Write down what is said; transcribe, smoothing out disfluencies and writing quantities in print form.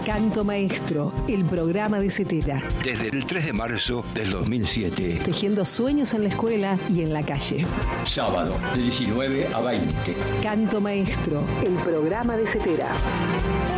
Canto Maestro, el programa de Cetera. Desde el 3 de marzo del 2007. Tejiendo sueños en la escuela y en la calle. Sábado, de 19 a 20. Canto Maestro, el programa de Cetera.